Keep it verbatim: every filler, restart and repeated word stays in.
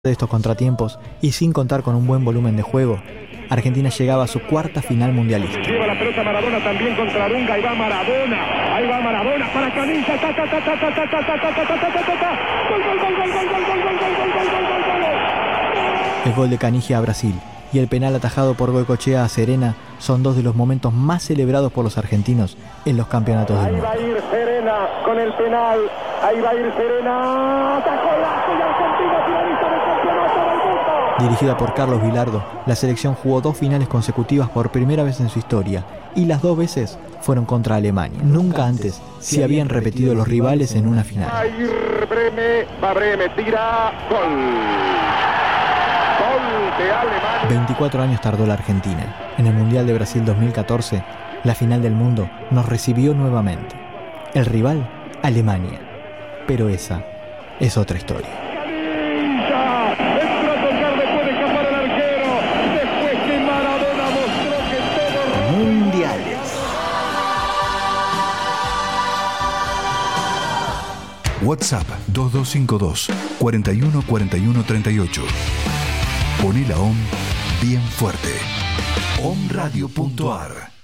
de estos contratiempos y sin contar con un buen volumen de juego, Argentina llegaba a su cuarta final mundialista. Lleva la pelota Maradona también contra Dunga, ahí va Maradona, ahí va Maradona para Canilla, ta ta ta ta ta ta ta ta ta ta ta ta ta. Gol gol gol gol gol gol gol gol gol gol gol gol gol. El gol de Caniggia a Brasil y el penal atajado por Goicoechea a Serena son dos de los momentos más celebrados por los argentinos en los campeonatos del mundo. Ahí va a ir Serena con el penal, ahí va a ir Serena, atajó y Argentina finalista del campeonato del mundo. Dirigida por Carlos Bilardo, la selección jugó dos finales consecutivas por primera vez en su historia y las dos veces fueron contra Alemania. Nunca antes se habían repetido los rivales en una final. Va a ir Breme, va Breme, tira, gol. Gol de Alemania. veinticuatro años tardó la Argentina. En el Mundial de Brasil dos mil catorce, la final del mundo nos recibió nuevamente. El rival, Alemania. Pero esa es otra historia. Canilla, entró a tocar después de escapar al arquero, después que Maradona mostró que todo... Mundiales. WhatsApp dos dos cinco dos, cuatro uno cuatro uno tres ocho. Poné la O M bien fuerte. omradio punto ar